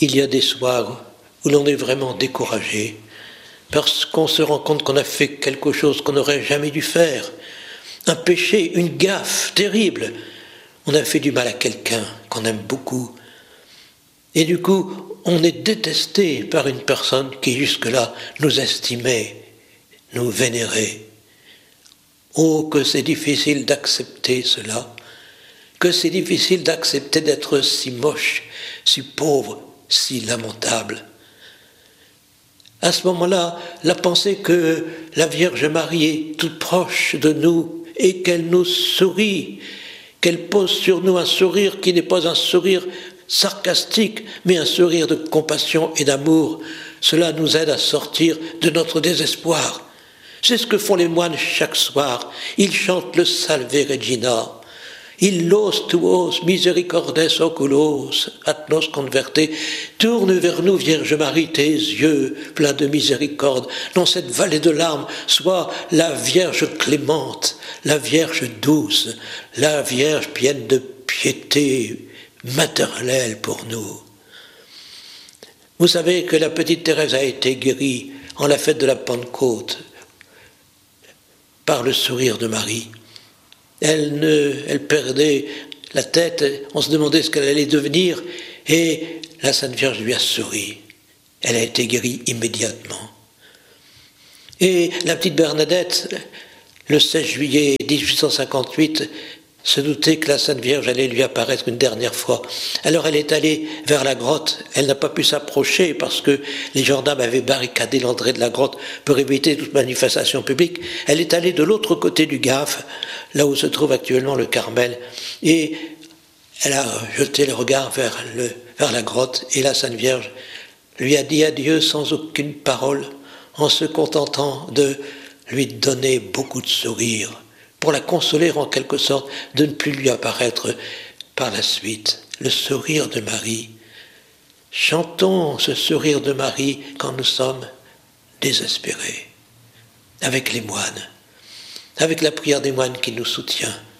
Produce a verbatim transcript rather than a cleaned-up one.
Il y a des soirs où l'on est vraiment découragé, parce qu'on se rend compte qu'on a fait quelque chose qu'on n'aurait jamais dû faire, un péché, une gaffe terrible. On a fait du mal à quelqu'un qu'on aime beaucoup. Et du coup, on est détesté par une personne qui jusque-là nous estimait, nous vénérait. Oh, que c'est difficile d'accepter cela, que c'est difficile d'accepter d'être si moche, si pauvre, si lamentable. À ce moment-là, la pensée que la Vierge Marie est toute proche de nous et qu'elle nous sourit, qu'elle pose sur nous un sourire qui n'est pas un sourire sarcastique, mais un sourire de compassion et d'amour, cela nous aide à sortir de notre désespoir. C'est ce que font les moines chaque soir. Ils chantent le Salve Regina. Illos tuos misericordes oculos, at nos converte. Tourne vers nous, Vierge Marie, tes yeux pleins de miséricorde. Dans cette vallée de larmes, sois la Vierge clémente, la Vierge douce, la Vierge pleine de piété maternelle pour nous. Vous savez que la petite Thérèse a été guérie en la fête de la Pentecôte par le sourire de Marie. Elle, ne, elle perdait la tête, on se demandait ce qu'elle allait devenir, et la Sainte Vierge lui a souri. Elle a été guérie immédiatement. Et la petite Bernadette, le seize juillet dix-huit cent cinquante-huit, se doutait que la Sainte Vierge allait lui apparaître une dernière fois. Alors elle est allée vers la grotte. Elle n'a pas pu s'approcher parce que les gendarmes avaient barricadé l'entrée de la grotte pour éviter toute manifestation publique. Elle est allée de l'autre côté du Gave, là où se trouve actuellement le Carmel, et elle a jeté le regard vers, le, vers la grotte, et la Sainte Vierge lui a dit adieu sans aucune parole, en se contentant de lui donner beaucoup de sourires, pour la consoler en quelque sorte de ne plus lui apparaître par la suite. Le sourire de Marie. Chantons ce sourire de Marie quand nous sommes désespérés, avec les moines, avec la prière des moines qui nous soutient.